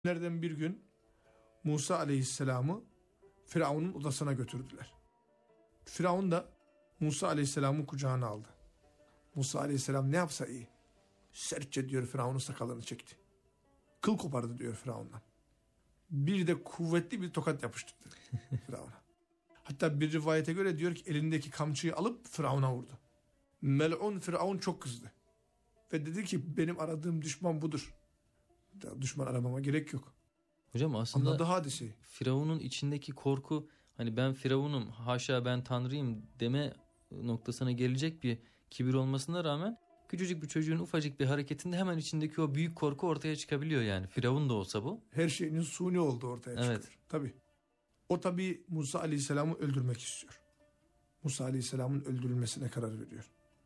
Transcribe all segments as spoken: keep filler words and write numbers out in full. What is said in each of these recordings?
Nereden bir gün Musa Aleyhisselam'ı Firavun'un odasına götürdüler. Firavun da Musa Aleyhisselam'ı kucağına aldı. Musa Aleyhisselam ne yapsa iyi. Sertçe diyor Firavun'un sakalını çekti. Kıl kopardı diyor Firavun'dan. Bir de kuvvetli bir tokat yapıştırdı Firavun'a. Hatta bir rivayete göre diyor ki elindeki kamçıyı alıp Firavun'a vurdu. Mel'un Firavun çok kızdı. Ve dedi ki benim aradığım düşman budur. Düşman aramama gerek yok. Hocam aslında anladı hadiseyi. Firavun'un içindeki korku, hani ben Firavun'um, haşa ben Tanrıyım deme noktasına gelecek bir kibir olmasına rağmen küçücük bir çocuğun ufacık bir hareketinde hemen içindeki o büyük korku ortaya çıkabiliyor yani. Firavun da olsa bu. Her şeyinin suni olduğu ortaya çıkıyor. Evet. Tabii. O tabii Musa Aleyhisselam'ı öldürmek istiyor. Musa Aleyhisselam'ın öldürülmesine karar veriyor.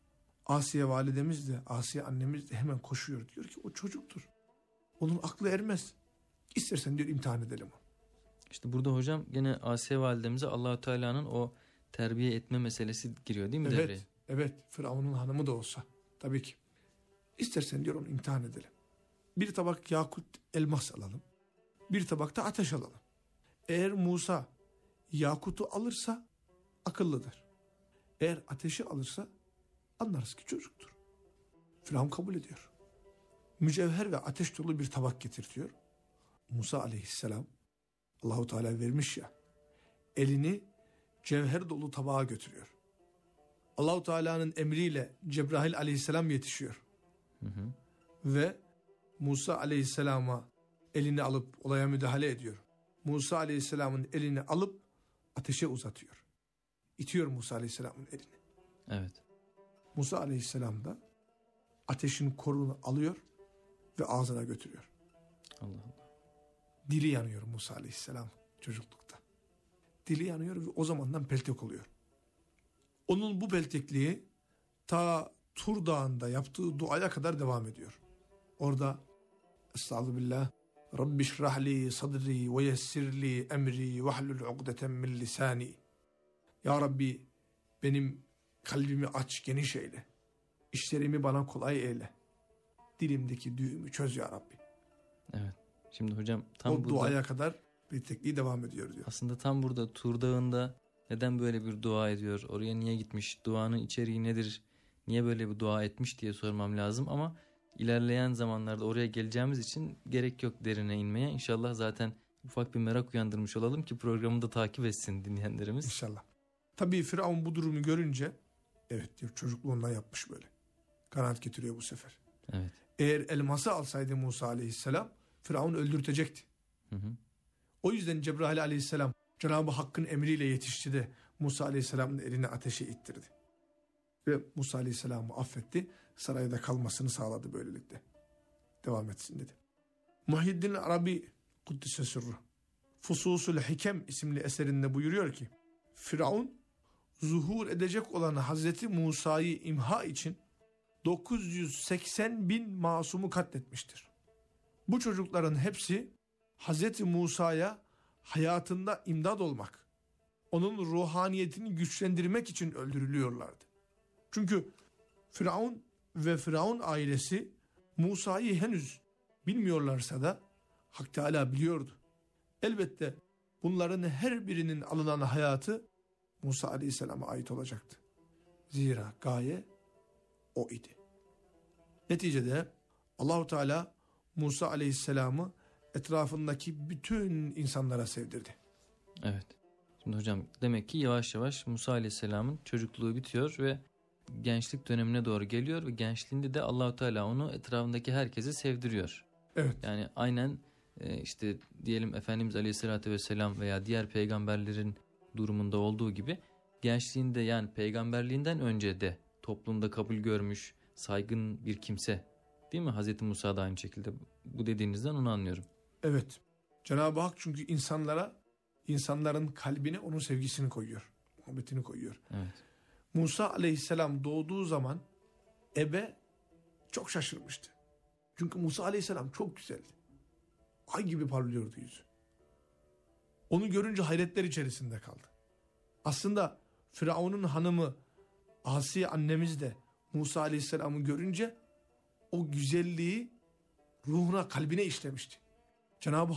Asiye validemiz de, Asiye annemiz de hemen koşuyor. Diyor ki o çocuktur. Onun aklı ermez. İstersen diyor imtihan edelim onu. İşte burada hocam gene Asiye validemize Allah-u Teala'nın o terbiye etme meselesi giriyor değil mi evet, devreye? Evet. Firavun'un hanımı da olsa. Tabii ki. İstersen diyor onu imtihan edelim. Bir tabak yakut elmas alalım. Bir tabakta ateş alalım. Eğer Musa yakutu alırsa akıllıdır. Eğer ateşi alırsa anlarız ki çocuktur. Firavun kabul ediyor. Mücevher ve ateş dolu bir tabak getirtiyor. Musa aleyhisselam, Allahu Teala vermiş ya, elini cevher dolu tabağa götürüyor. Allahu Teala'nın emriyle Cebrail aleyhisselam yetişiyor. Hı hı. Ve Musa aleyhisselama elini alıp olaya müdahale ediyor. Musa aleyhisselamın elini alıp ateşe uzatıyor. İtiyor Musa aleyhisselamın elini. Evet. Musa aleyhisselam da ateşin korunu alıyor ve ağzına götürüyor. Allah Allah. Dili yanıyor Musa aleyhisselam çocuklukta. Dili yanıyor ve o zamandan peltek oluyor. Onun bu peltekliği ta Tur Dağı'nda yaptığı duaya kadar devam ediyor. Orada Estağfirullah Rabbi şrahli sadri ve yessirli emri ve hlul ugdeten min lisani. Ya Rabbi benim kalbimi aç, geniş eyle. İşlerimi bana kolay eyle. Dilimdeki düğümü çöz ya Rabbi. Evet. Şimdi hocam tam o burada, duaya kadar peltekliği devam ediyor diyor. Aslında tam burada Tur Dağı'nda neden böyle bir dua ediyor? Oraya niye gitmiş? Duanın içeriği nedir? Niye böyle bir dua etmiş diye sormam lazım ama ilerleyen zamanlarda oraya geleceğimiz için gerek yok derine inmeye. İnşallah zaten ufak bir merak uyandırmış olalım ki programı da takip etsin dinleyenlerimiz. İnşallah. Tabii Firavun bu durumu görünce evet diyor çocukluğundan yapmış böyle. Kanaat getiriyor bu sefer. Evet. Eğer elması alsaydı Musa aleyhisselam Firavun öldürtecekti. Hı hı. O yüzden Cebrail aleyhisselam Cenab-ı Hakk'ın emriyle yetişti de Musa aleyhisselamın elini ateşe ittirdi. Ve Musa aleyhisselamı affetti. Sarayda kalmasını sağladı böylelikle. Devam etsin dedi. Muhyiddin Arabi Kuddise Sırrı Fususul Hikem isimli eserinde buyuruyor ki Firavun zuhur edecek olan Hazreti Musa'yı imha için dokuz yüz seksen bin masumu katletmiştir. Bu çocukların hepsi Hazreti Musa'ya hayatında imdad olmak, onun ruhaniyetini güçlendirmek için öldürülüyorlardı. Çünkü Firavun ve Firavun ailesi Musa'yı henüz bilmiyorlarsa da Hak Teala biliyordu. Elbette bunların her birinin alınan hayatı Musa Aleyhisselam'a ait olacaktı. Zira gaye o idi. Neticede Allahu Teala Musa Aleyhisselam'ı etrafındaki bütün insanlara sevdirdi. Evet. Şimdi hocam demek ki yavaş yavaş Musa Aleyhisselam'ın çocukluğu bitiyor ve gençlik dönemine doğru geliyor ve gençliğinde de Allahu Teala onu etrafındaki herkese sevdiriyor. Evet. Yani aynen e, işte diyelim Efendimiz Aleyhisselatü Vesselam veya diğer peygamberlerin durumunda olduğu gibi gençliğinde yani peygamberliğinden önce de toplumda kabul görmüş saygın bir kimse değil mi? Hazreti Musa da aynı şekilde bu dediğinizden onu anlıyorum. Evet. Cenab-ı Hak çünkü insanlara insanların kalbine onun sevgisini koyuyor. Muhabbetini koyuyor. Evet. Musa aleyhisselam doğduğu zaman ebe çok şaşırmıştı. Çünkü Musa aleyhisselam çok güzeldi. Ay gibi parlıyordu yüzü. Onu görünce hayretler içerisinde kaldı. Aslında Firavun'un hanımı Asiye annemiz de Musa aleyhisselamı görünce o güzelliği ruhuna, kalbine işlemişti. Cenab-ı